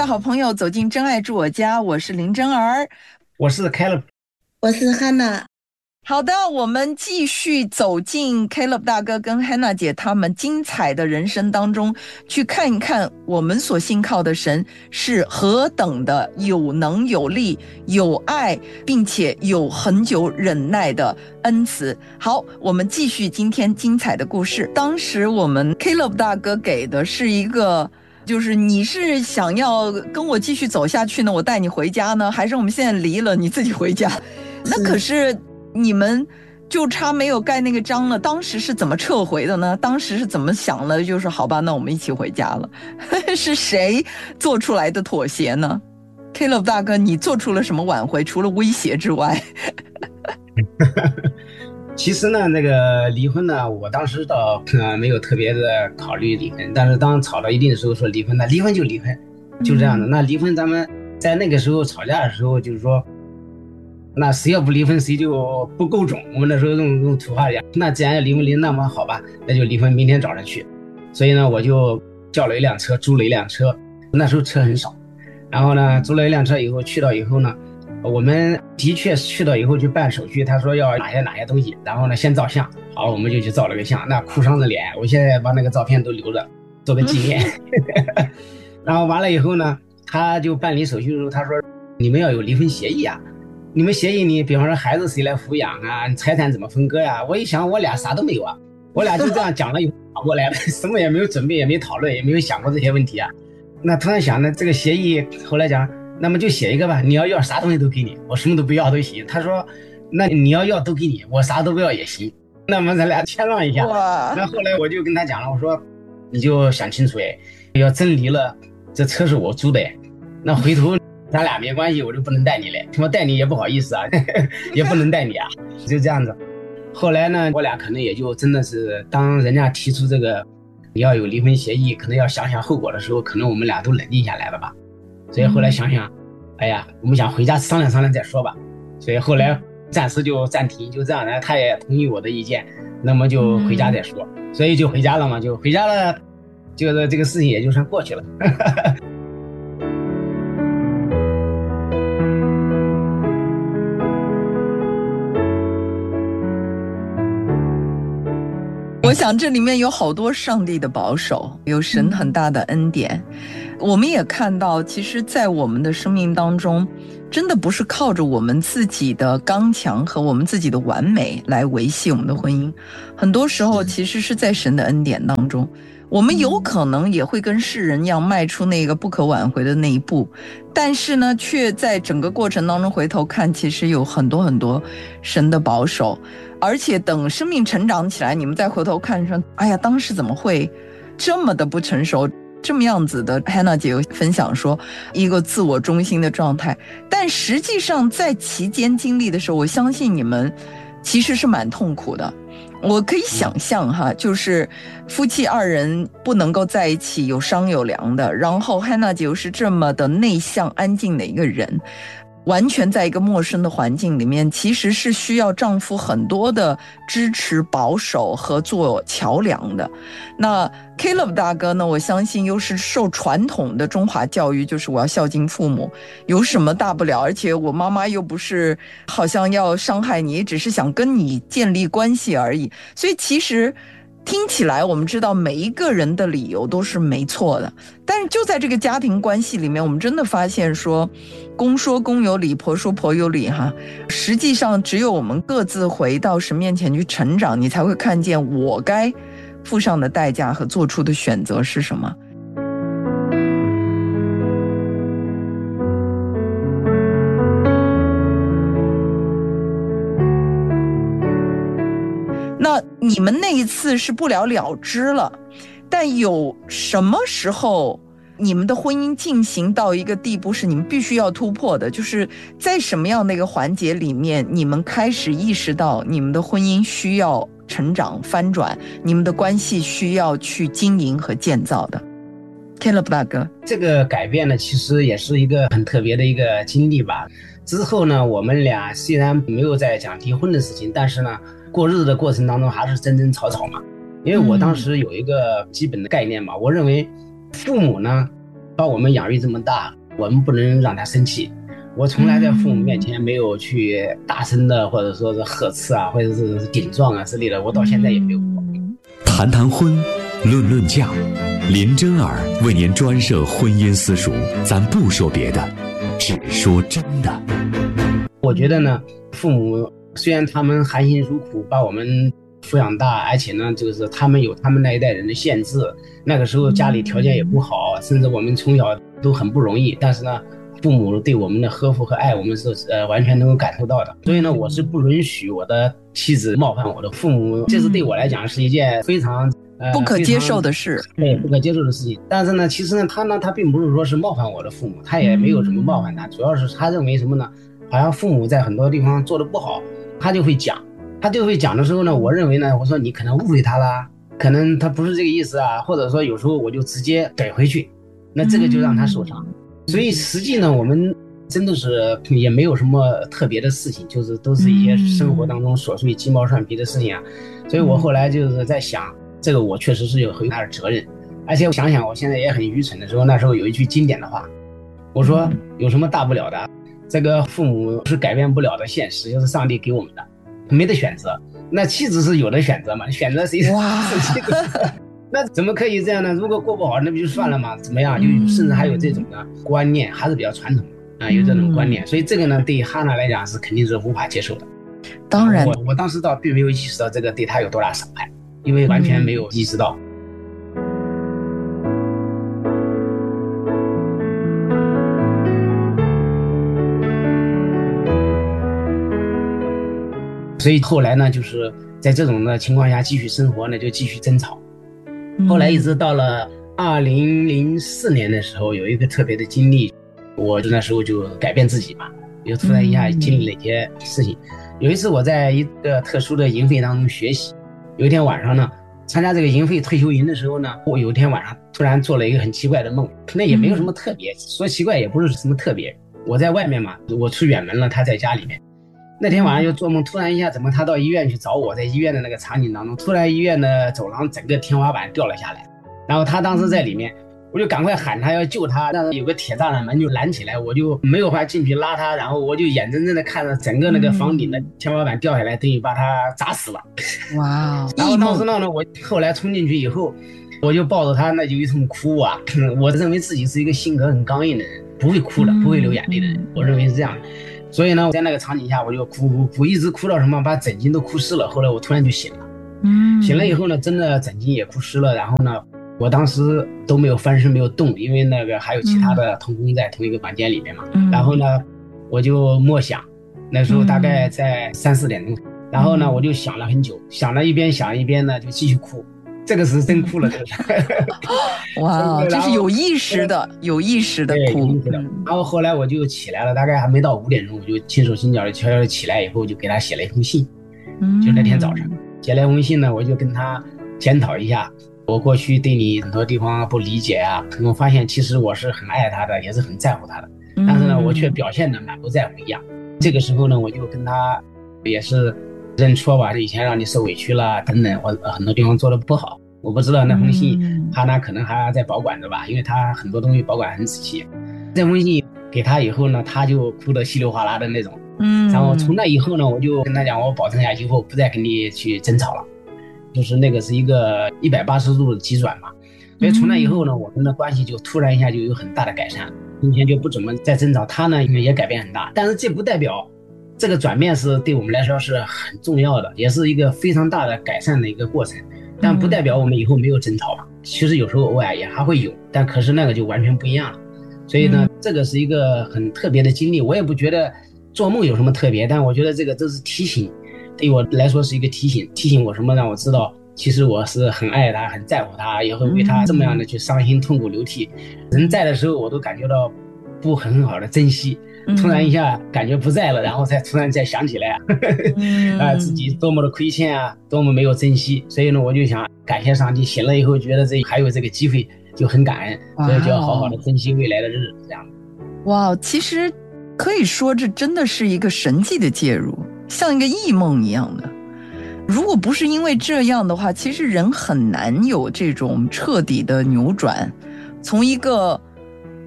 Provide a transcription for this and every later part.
好朋友走进真爱住我家，我是林真儿， 我是 Caleb。 我是 Hannah。 好的，我们继续走进 Caleb 大哥跟 Hannah 姐他们精彩的人生当中，去看一看我们所信靠的神是何等的有能有力、有爱，并且有恒久忍耐的恩慈。好，我们继续今天精彩的故事。当时我们 Caleb 大哥给的是一个，就是你是想要跟我继续走下去呢，我带你回家呢，还是我们现在离了你自己回家？那可是你们就差没有盖那个章了，当时是怎么撤回的呢？当时是怎么想的？就是好吧，那我们一起回家了。是谁做出来的妥协呢 ？Caleb 大哥，你做出了什么挽回？除了威胁之外？ 其实呢，那个离婚呢，我当时倒没有特别的考虑离婚，但是当吵到一定的时候说离婚，那离婚就离婚，就这样的。那离婚咱们在那个时候吵架的时候，就是说，那谁要不离婚谁就不够种。我们那时候用土话讲，那既然要离婚离，那么好吧，那就离婚，明天早上去。所以呢，我就叫了一辆车，租了一辆车，那时候车很少。然后呢，租了一辆车以后，去到以后呢，我们的确去到以后去办手续，他说要哪些东西，然后呢先照相。好，我们就去照了个相，那哭丧着脸，我现在把那个照片都留着做个纪念。然后完了以后呢，他就办理手续的时候，他说你们要有离婚协议啊，你们协议你比方说孩子谁来抚养啊，财产怎么分割呀？我一想我俩啥都没有啊，我俩就这样讲了以后跑过来了，什么也没有准备，也没讨论，也没有想过这些问题啊。那突然想呢，这个协议后来讲，那么就写一个吧，你要啥东西都给你，我什么都不要都行。他说那你要都给你，我啥都不要也行。那么咱俩谦让一下。那后来我就跟他讲了，我说你就想清楚哎，要真离了，这车是我租的，那回头咱俩没关系，我就不能带你了，我带你也不好意思啊，也不能带你啊，就这样子。后来呢，我俩可能也就真的是当人家提出这个你要有离婚协议，可能要想想后果的时候，可能我们俩都冷静下来了吧。所以后来想想，哎呀，我们想回家商量商量再说吧。所以后来暂时就暂停，就这样的，他也同意我的意见，那么就回家再说。所以就回家了嘛，就回家了，就是这个事情也就算过去了。 我想这里面有好多上帝的保守，有神很大的恩典。我们也看到，其实在我们的生命当中，真的不是靠着我们自己的刚强和我们自己的完美来维系我们的婚姻，很多时候其实是在神的恩典当中。我们有可能也会跟世人一样迈出那个不可挽回的那一步，但是呢，却在整个过程当中回头看，其实有很多很多神的保守。而且等生命成长起来，你们再回头看说，哎呀，当时怎么会这么的不成熟，这么样子的。 Hannah 姐有分享说一个自我中心的状态，但实际上在其间经历的时候，我相信你们其实是蛮痛苦的。我可以想象哈，就是夫妻二人不能够在一起，有商有量的，然后 Hannah 姐又是这么的内向安静的一个人，完全在一个陌生的环境里面，其实是需要丈夫很多的支持、保守和做桥梁的。那 Caleb 大哥呢，我相信又是受传统的中华教育，就是我要孝敬父母，有什么大不了？而且我妈妈又不是好像要伤害你，只是想跟你建立关系而已。所以其实听起来我们知道每一个人的理由都是没错的，但是就在这个家庭关系里面，我们真的发现说公说公有理，婆说婆有理哈。实际上只有我们各自回到神面前去成长，你才会看见我该付上的代价和做出的选择是什么。那你们那一次是不了了之了，但有什么时候你们的婚姻进行到一个地步是你们必须要突破的？就是在什么样的一个环节里面，你们开始意识到你们的婚姻需要成长翻转，你们的关系需要去经营和建造的？ Caleb 大哥， 这个改变呢，其实也是一个很特别的一个经历吧。之后呢，我们俩虽然没有在讲离婚的事情，但是呢，过日子的过程当中还是争争吵吵嘛。因为我当时有一个基本的概念嘛，我认为父母呢把我们养育这么大， 我们不能让他生气。我从来在父母面前没有去大声的或者说是呵斥啊，或者是顶撞啊之类的，我到现在也没有过。 谈谈婚，论论嫁，林真儿为您专设婚姻私塾，咱不说别的，只说真的。 我觉得呢，父母虽然他们含辛茹苦把我们抚养大，而且呢，就是他们有他们那一代人的限制，那个时候家里条件也不好，甚至我们从小都很不容易，但是呢，父母对我们的呵护和爱，我们是完全能够感受到的。所以呢，我是不允许我的妻子冒犯我的父母，这是对我来讲是一件非常不可接受的事。 对，不可接受的事情。但是呢，其实呢，他并不是说是冒犯我的父母，他也没有什么冒犯他，主要是他认为什么呢？好像父母在很多地方做的不好，他就会讲。他就会讲的时候呢，我认为呢，我说你可能误会他啦，可能他不是这个意思啊，或者说有时候我就直接怼回去，那这个就让他受伤。所以实际呢，我们真的是也没有什么特别的事情，就是都是一些生活当中琐碎鸡毛蒜皮的事情啊。所以我后来就是在想，这个我确实是有很大的责任。而且我想想，我现在也很愚蠢的时候，那时候有一句经典的话，我说有什么大不了的？这个父母是改变不了的现实，就是上帝给我们的，没得选择。那妻子是有的选择嘛？选择谁是妻子？那怎么可以这样呢？如果过不好，那不就算了吗？怎么样？就甚至还有这种的观念，还是比较传统啊，有这种观念。所以这个呢，对于哈娜来讲是肯定是无法接受的。 当然， 我当时倒并没有意识到这个对他有多大伤害，因为完全没有意识到。所以后来呢，就是在这种的情况下继续生活呢，就继续争吵。后来一直到了2004年的时候，有一个特别的经历，我那时候就改变自己嘛，又突然一下经历了一些事情。有一次我在一个特殊的营会当中学习，有一天晚上呢，参加这个营会退休营的时候呢，我有一天晚上突然做了一个很奇怪的梦，那也没有什么特别，说奇怪也不是什么特别。我在外面嘛，我出远门了，他在家里面。那天晚上就做梦，突然一下怎么他到医院去找我，在医院的那个场景当中，突然医院的走廊整个天花板掉了下来，然后他当时在里面，我就赶快喊他要救他，但是有个铁栅栏门就拦起来，我就没有法进去拉他，然后我就眼睁睁的看着整个那个房顶的天花板掉下来，等于把他砸死了。 哇！ 然后当时呢，我后来冲进去以后，我就抱着他，那就一通哭啊。我认为自己是一个性格很刚硬的人，不会哭的，不会流眼泪的人，我认为是这样的。所以呢，我在那个场景下，我就哭，一直哭到什么，把枕巾都哭湿了。后来我突然就醒了，醒了以后呢，真的枕巾也哭湿了。然后呢，我当时都没有翻身，没有动，因为那个还有其他的同工在同一个房间里面嘛。然后呢，我就默想，那时候大概在3、4点钟，然后呢，我就想了很久，想了一边想一边呢，就继续哭。这个是真哭了，这个是。 哇，这是有意识的哭。 然后后来我就起来了，大概还没到5点钟，我就轻手轻脚的悄悄的起来以后，就给他写了一封信。就那天早上写了一封信呢，我就跟他检讨一下，我过去对你很多地方不理解啊，我发现其实我是很爱他的，也是很在乎他的，但是呢，我却表现的满不在乎一样。这个时候呢，我就跟他也是认错吧，以前让你受委屈了等等，我很多地方做的不好，我不知道那封信他呢可能还在保管着吧，因为他很多东西保管很仔细。这封信给他以后呢，他就哭得稀里哗啦的那种。然后从那以后呢，我就跟他讲，我保证下以后不再跟你去争吵了，就是那个是一个180度的急转嘛。所以从那以后呢，我们的关系就突然一下就有很大的改善，今天就不怎么再争吵，他呢也改变很大。但是这不代表这个转变是对我们来说是很重要的，也是一个非常大的改善的一个过程，但不代表我们以后没有争吵嘛。其实有时候偶尔也还会有，但可是那个就完全不一样了。所以呢，这个是一个很特别的经历。我也不觉得做梦有什么特别，但我觉得这个都是提醒，对我来说是一个提醒我什么，让我知道其实我是很爱他，很在乎他，也会为他这么样的去伤心痛苦流涕。人在的时候我都感觉到不很好的珍惜，突然一下感觉不在了，然后才突然再想起来自己多么的亏欠啊，多么没有珍惜。所以呢，我就想感谢上帝，醒了以后觉得还有这个机会就很感恩，所以就要好好的珍惜未来的日子这样。 哇，其实可以说这真的是一个神迹的介入，像一个异梦一样的。如果不是因为这样的话，其实人很难有这种彻底的扭转，从一个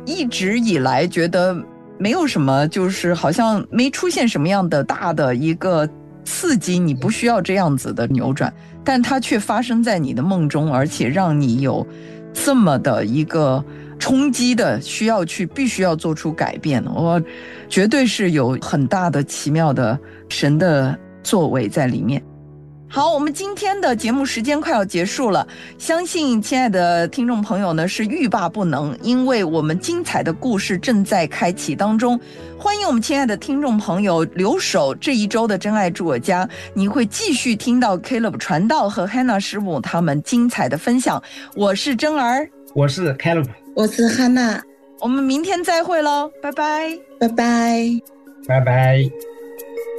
一直以来觉得没有什么，就是好像没出现什么样的大的一个刺激，你不需要这样子的扭转，但它却发生在你的梦中，而且让你有这么的一个冲击的必须要做出改变。我绝对是有很大的奇妙的神的作为在里面。好，我们今天的节目时间快要结束了，相信亲爱的听众朋友呢是欲罢不能，因为我们精彩的故事正在开启当中。欢迎我们亲爱的听众朋友留守这一周的真爱住我家，你会继续听到 Caleb 传道和 Hannah 师母他们精彩的分享。我是真儿， 我是 Caleb， 我是 Hannah， 我们明天再会咯，拜拜， 拜拜， 拜拜。